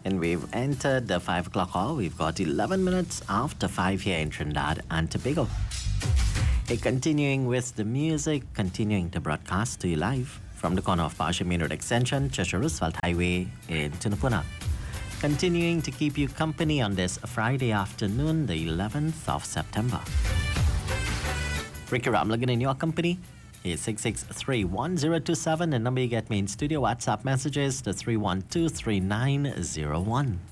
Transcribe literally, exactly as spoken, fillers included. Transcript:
And we've entered the five o'clock hour. We've got eleven minutes after five here in Trinidad and Tobago. Hey, continuing with the music, continuing to broadcast to you live from the corner of Pasha Main Road Extension, Cheshire Roosevelt Highway in Tunapuna. Continuing to keep you company on this Friday afternoon, the eleventh of September. Ricky Ramlagan in your company. It's six six three one zero two seven. The number you get me in studio. WhatsApp messages to three one two three nine zero one.